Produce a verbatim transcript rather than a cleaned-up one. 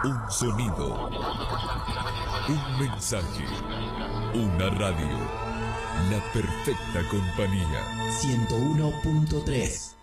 Un sonido. Un mensaje. Una radio. La perfecta compañía. ciento uno punto tres